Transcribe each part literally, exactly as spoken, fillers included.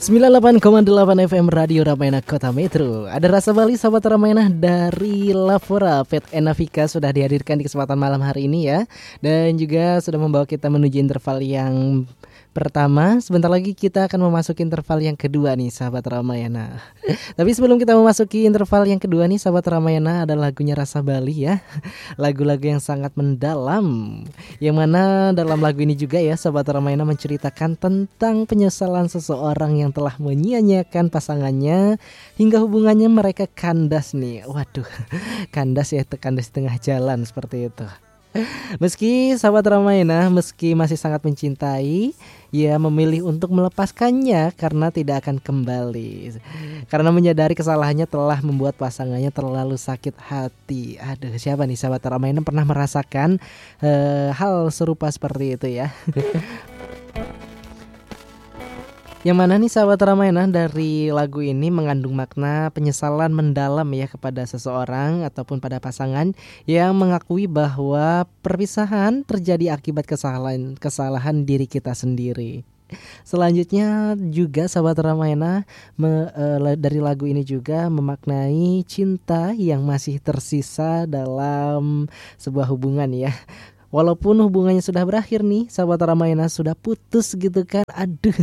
sembilan puluh delapan koma delapan F M Radio Ramayana Kota Metro. Ada Rasa Bali sahabat Ramayana dari Lavora Pet Enavika sudah dihadirkan di kesempatan malam hari ini ya. Dan juga sudah membawa kita menuju interval yang pertama. Sebentar lagi kita akan memasuki interval yang kedua nih sahabat Ramayana. Tapi sebelum kita memasuki interval yang kedua nih sahabat Ramayana, ada lagunya Rasa Bali ya. Lagu-lagu yang sangat mendalam, yang mana dalam lagu ini juga ya sahabat Ramayana menceritakan tentang penyesalan seseorang yang telah menyia-nyiakan pasangannya hingga hubungannya mereka kandas nih. Waduh, kandas ya, kandas di tengah jalan seperti itu. Meski sahabat Ramayana, meski masih sangat mencintai, ia memilih untuk melepaskannya karena tidak akan kembali. Karena menyadari kesalahannya telah membuat pasangannya terlalu sakit hati. Aduh, siapa nih sahabat Ramayana pernah merasakan uh, hal serupa seperti itu ya? Yang mana nih sahabat Ramayana, dari lagu ini mengandung makna penyesalan mendalam ya kepada seseorang ataupun pada pasangan yang mengakui bahwa perpisahan terjadi akibat kesalahan kesalahan diri kita sendiri. Selanjutnya juga sahabat Ramayana me, e, dari lagu ini juga memaknai cinta yang masih tersisa dalam sebuah hubungan ya. Walaupun hubungannya sudah berakhir nih sahabat Ramayana, sudah putus gitu kan, aduh.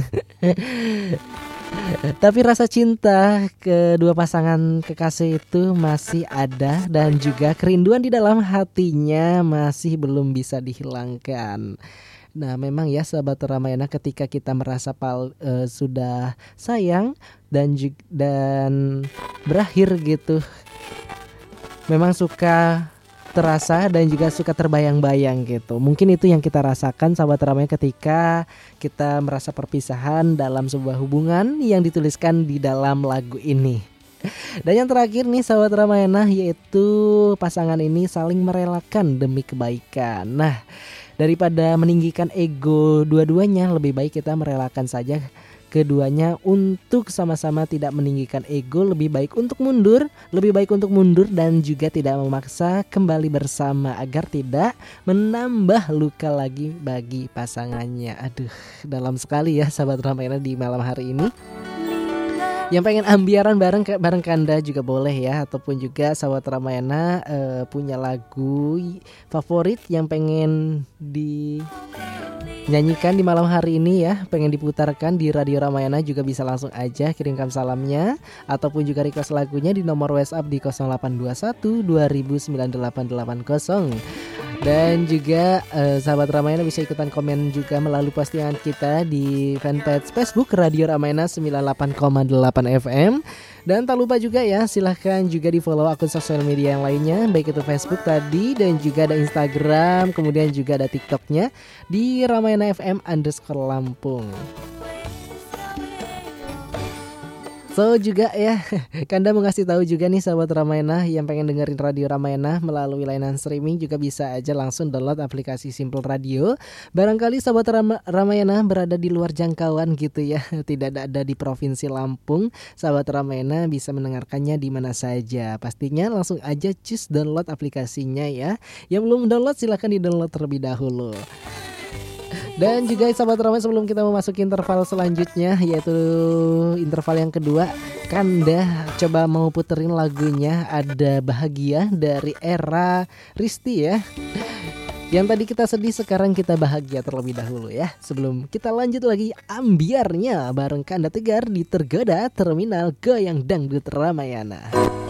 Tapi rasa cinta kedua pasangan kekasih itu masih ada, dan juga kerinduan di dalam hatinya masih belum bisa dihilangkan. Nah memang ya sahabat Ramayana, ketika kita merasa pal, uh, sudah sayang dan juga, dan berakhir gitu, memang suka terasa dan juga suka terbayang-bayang gitu. Mungkin itu yang kita rasakan sahabat Ramayana ketika kita merasa perpisahan dalam sebuah hubungan yang dituliskan di dalam lagu ini. Dan yang terakhir nih sahabat Ramayana, yaitu pasangan ini saling merelakan demi kebaikan. Nah, daripada meninggikan ego dua-duanya, lebih baik kita merelakan saja keduanya untuk sama-sama tidak meninggikan ego. Lebih baik untuk mundur, lebih baik untuk mundur dan juga tidak memaksa kembali bersama agar tidak menambah luka lagi bagi pasangannya. Aduh, dalam sekali ya sahabat Ramayana di malam hari ini. Yang pengen ambiaran bareng bareng Kanda juga boleh ya, ataupun juga sahabat Ramayana uh, punya lagu favorit yang pengen dinyanyikan di malam hari ini ya, pengen diputarkan di Radio Ramayana, juga bisa langsung aja kirimkan salamnya ataupun juga request lagunya di nomor WhatsApp di nol delapan dua satu dua nol sembilan delapan delapan nol. Dan juga eh, sahabat Ramayana bisa ikutan komen juga melalui postingan kita di fanpage Facebook Radio Ramayana sembilan puluh delapan koma delapan F M. Dan tak lupa juga ya, silahkan juga di follow akun sosial media yang lainnya, baik itu Facebook tadi dan juga ada Instagram, kemudian juga ada TikToknya di Ramayana F M underscore Lampung. So juga ya, Kanda mau ngasih tahu juga nih sahabat Ramayana yang pengen dengerin Radio Ramayana melalui layanan streaming, juga bisa aja langsung download aplikasi Simple Radio. Barangkali sahabat Ram- Ramayana berada di luar jangkauan gitu ya, tidak ada di Provinsi Lampung, sahabat Ramayana bisa mendengarkannya di mana saja. Pastinya langsung aja cus download aplikasinya ya. Yang belum download silahkan di-download terlebih dahulu. Dan juga sahabat Ramayana, sebelum kita memasuki interval selanjutnya, yaitu interval yang kedua, Kanda coba mau puterin lagunya Ada Bahagia dari Era Risti ya. Yang tadi kita sedih, sekarang kita bahagia terlebih dahulu ya. Sebelum kita lanjut lagi ambiarnya bareng Kanda Tegar di Tergoda Terminal Goyang Dangdut Ramayana.